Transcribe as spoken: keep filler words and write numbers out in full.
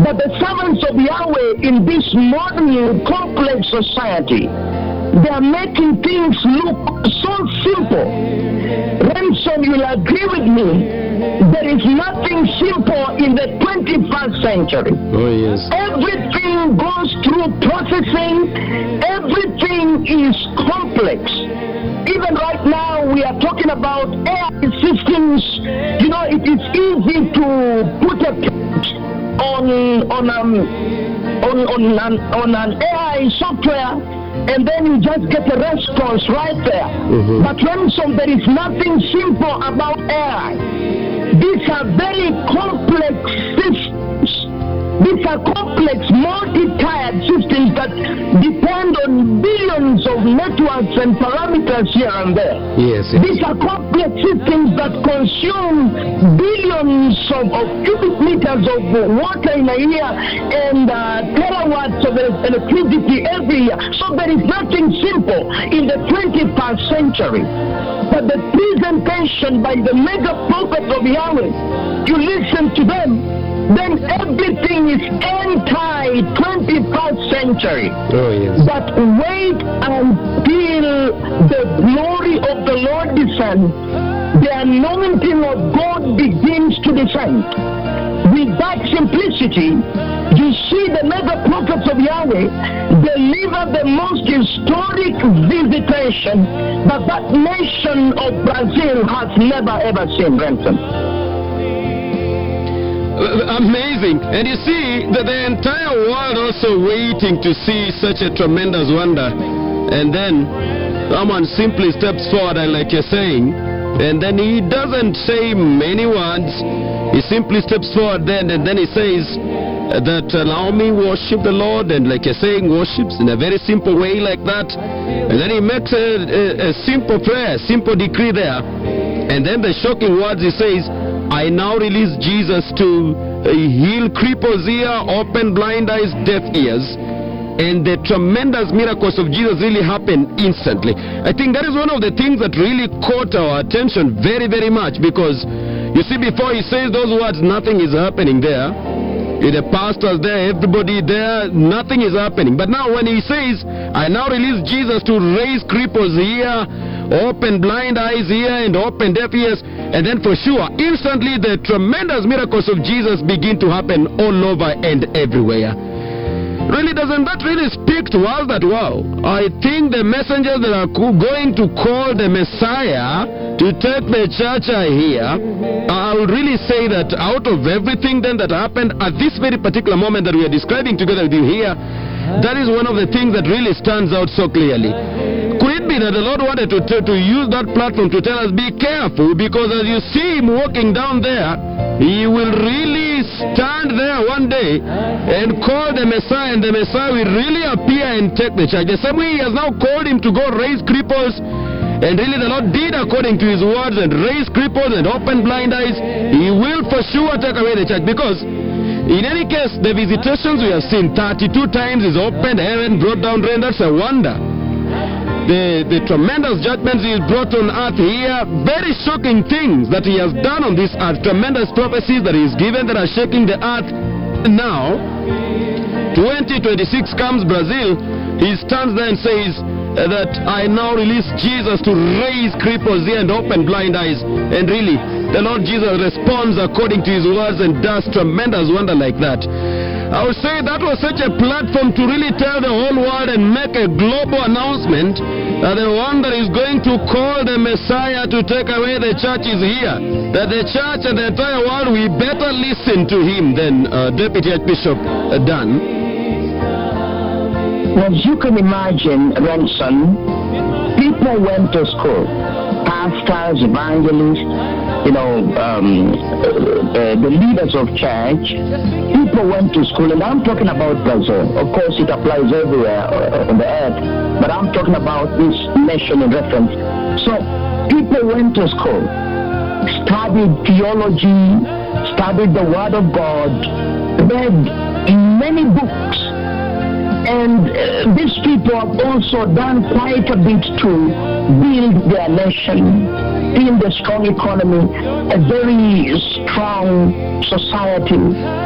But the servants of Yahweh in this modern complex society, they are making things look so simple. Ransom, you'll agree with me, there is nothing simple in the twenty-first century. Oh, yes. Everything goes through processing. Everything is complex. Even right now, we are talking about A I systems. You know, it is easy to put a prompt on on um on on an, on an A I software, and then you just get a response right there. Mm-hmm. But ransom, there is nothing simple about A I. These are very complex systems. These are complex, multi-tiered systems that depend on billions of networks and parameters here and there. Yes, yes. These are complex systems that consume billions of, of cubic meters of water in a year and uh, terawatts of electricity every year. So there is nothing simple in the twenty-first century. But the presentation by the mega prophets of Yahweh, you listen to them, then everything is anti-twenty-first century. Oh, yes. But wait until the glory of the Lord descends, the anointing of God begins to descend. With that simplicity, you see the mega prophets of Yahweh deliver the most historic visitation that that nation of Brazil has never ever seen, Ransom. Amazing. And you see that the entire world also waiting to see such a tremendous wonder. And then someone simply steps forward, like you're saying, and then he doesn't say many words. He simply steps forward then, and then he says that allow me worship the Lord, and like you're saying, worships in a very simple way like that. And then he makes a, a, a simple prayer, simple decree there. And then the shocking words he says, I now release Jesus to uh, heal cripples' ear, open blind eyes, deaf ears. And the tremendous miracles of Jesus really happened instantly. I think that is one of the things that really caught our attention very, very much, because you see, before he says those words, nothing is happening there. The pastor's there, everybody there, nothing is happening. But now when he says, I now release Jesus to raise cripples' ear, open blind eyes here and open deaf ears, and then for sure instantly the tremendous miracles of Jesus begin to happen all over and everywhere. Really, doesn't that really speak to us that, wow, I think the messengers that are going to call the Messiah to take the church are here? I'll really say that out of everything then that happened at this very particular moment that we are describing together with you here, that is one of the things that really stands out so clearly. Could it be that the Lord wanted to, to, to use that platform to tell us, be careful, because as you see him walking down there, he will really stand there one day and call the Messiah, and the Messiah will really appear and take the church. The same way he has now called him to go raise cripples, and really the Lord did according to his words and raise cripples and open blind eyes. He will for sure take away the church, because in any case, the visitations we have seen, thirty-two times is opened, heaven brought down rain, that's a wonder. The, the tremendous judgments he has brought on earth here, very shocking things that he has done on this earth, tremendous prophecies that he has given that are shaking the earth. Now, twenty twenty-six comes, Brazil, he stands there and says that I now release Jesus to raise cripples here and open blind eyes. And really, the Lord Jesus responds according to his words and does tremendous wonder like that. I would say that was such a platform to really tell the whole world and make a global announcement that the one that is going to call the Messiah to take away the church is here. That the church and the entire world, we better listen to him than uh, Deputy Archbishop uh, Dan. As you can imagine, Ransom, people went to school. Pastors, evangelists, you know, um, uh, the leaders of church, people went to school, and I'm talking about Brazil. Of course, it applies everywhere uh, on the earth, but I'm talking about this nation in reference. So, people went to school, studied theology, studied the Word of God, read many books, and uh, these people have also done quite a bit to build their nation, build a strong economy, a very strong society.